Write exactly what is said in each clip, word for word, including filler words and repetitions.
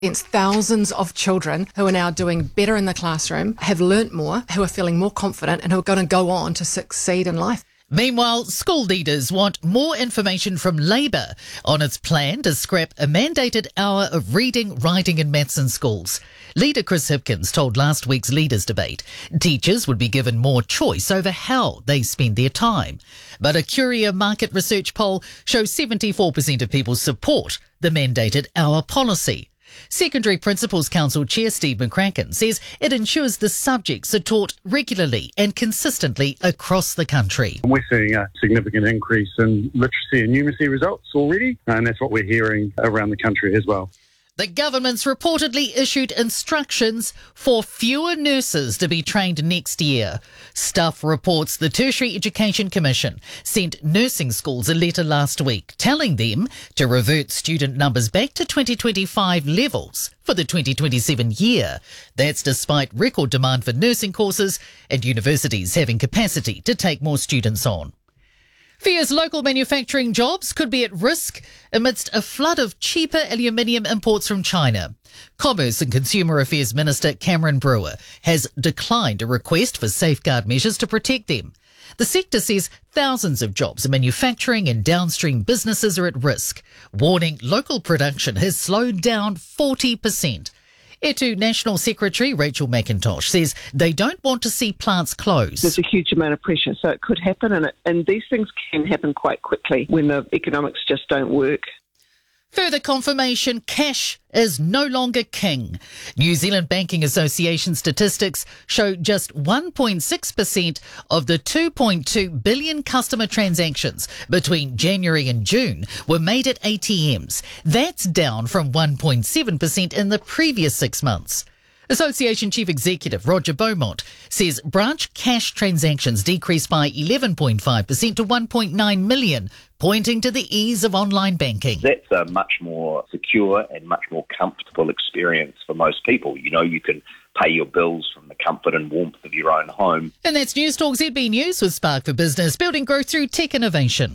It's thousands of children who are now doing better in the classroom, have learnt more, who are feeling more confident and who are going to go on to succeed in life. Meanwhile, school leaders want more information from Labour on its plan to scrap a mandated hour of reading, writing and maths in schools. Leader Chris Hipkins told last week's Leaders' Debate teachers would be given more choice over how they spend their time. But a Curia market research poll shows seventy-four percent of people support the mandated hour policy. Secondary Principals Council Chair Steve McCracken says it ensures the subjects are taught regularly and consistently across the country. We're seeing a significant increase in literacy and numeracy results already, and that's what we're hearing around the country as well. The government's reportedly issued instructions for fewer nurses to be trained next year. Stuff reports the Tertiary Education Commission sent nursing schools a letter last week telling them to revert student numbers back to twenty twenty-five levels for the twenty twenty-seven year. That's despite record demand for nursing courses and universities having capacity to take more students on. Fears local manufacturing jobs could be at risk amidst a flood of cheaper aluminium imports from China. Commerce and Consumer Affairs Minister Cameron Brewer has declined a request for safeguard measures to protect them. The sector says thousands of jobs in manufacturing and downstream businesses are at risk, warning local production has slowed down forty percent. E T U National Secretary Rachel McIntosh says they don't want to see plants close. There's a huge amount of pressure, so it could happen, and, it, and these things can happen quite quickly when the economics just don't work. Further confirmation, cash is no longer king. New Zealand Banking Association statistics show just one point six percent of the two point two billion customer transactions between January and June were made at A T Ms. That's down from one point seven percent in the previous six months. Association Chief Executive Roger Beaumont says branch cash transactions decreased by eleven point five percent to one point nine million, pointing to the ease of online banking. That's a much more secure and much more comfortable experience for most people. You know, you can pay your bills from the comfort and warmth of your own home. And that's News Talk Z B News with Spark for Business, building growth through tech innovation.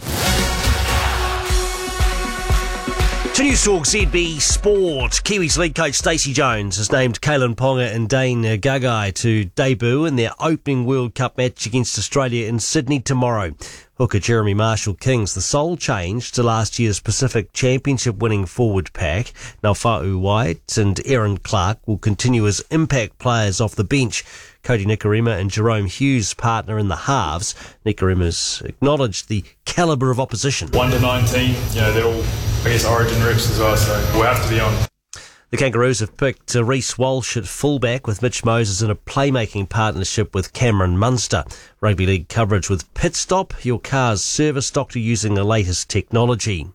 To News Talk Z B Sport, Kiwis lead coach Stacey Jones has named Kalen Ponga and Dane Gagai to debut in their opening World Cup match against Australia in Sydney tomorrow. Hooker Jeremy Marshall-King's the sole change to last year's Pacific Championship winning forward pack. Naufa'u White and Aaron Clark will continue as impact players off the bench. Cody Nikorima and Jerome Hughes partner in the halves. Nikorima's acknowledged the calibre of opposition. one to nineteen, you know, they're all, I guess, origin reps as well, so we'll have to be on. The Kangaroos have picked Reece Walsh at fullback with Mitch Moses in a playmaking partnership with Cameron Munster. Rugby League coverage with Pitstop, your car's service doctor using the latest technology.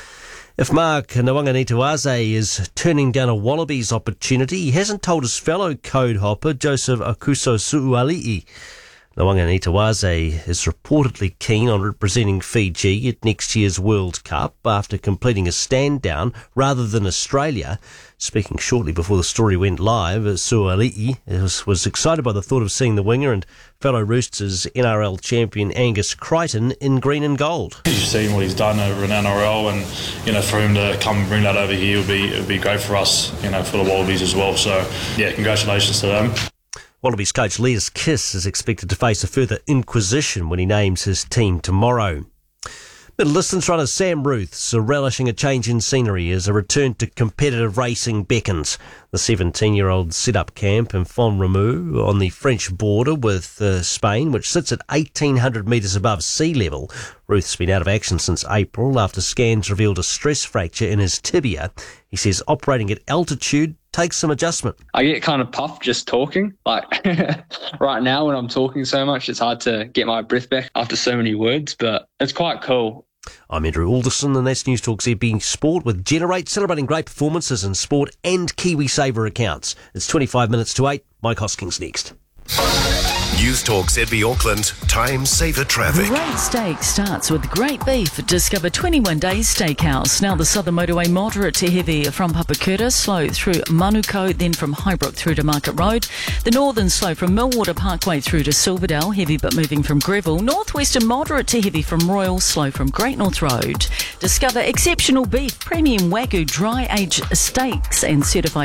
If Mark Ngawanganituaze is turning down a Wallabies opportunity, he hasn't told his fellow code hopper Joseph Akuso-Su'uali'i. Ngawanganituaze is reportedly keen on representing Fiji at next year's World Cup after completing a stand down rather than Australia. Speaking shortly before the story went live, Su'uali'i was, was excited by the thought of seeing the winger and fellow Roosters N R L champion Angus Crichton in green and gold. You've seen what he's done over in N R L, and you know, for him to come and bring that over here would be would be great for us, you know, for the Wallabies as well. So yeah, congratulations to them. Wallabies coach Leas Kiss is expected to face a further inquisition when he names his team tomorrow. Middle distance runner Sam Ruth's relishing a change in scenery as a return to competitive racing beckons. The seventeen-year-old set up camp in Font-Romeu on the French border with uh, Spain, which sits at eighteen hundred metres above sea level. Ruth's been out of action since April after scans revealed a stress fracture in his tibia. He says operating at altitude takes some adjustment. I get kind of puffed just talking. Like right now when I'm talking so much, it's hard to get my breath back after so many words, but it's quite cool. I'm Andrew Alderson, and that's News Talk Z B Sport with Generate, celebrating great performances in sport and KiwiSaver accounts. It's twenty-five minutes to eight. Mike Hoskins next. News Talk Z B Auckland, time saver traffic. Great Steak starts with great beef. Discover twenty-one Days Steakhouse. Now the Southern Motorway moderate to heavy from Papakura, slow through Manuko, then from Highbrook through to Market Road. The Northern slow from Millwater Parkway through to Silverdale, heavy but moving from Greville. Northwestern moderate to heavy from Royal, slow from Great North Road. Discover exceptional beef, premium Wagyu dry aged steaks and certified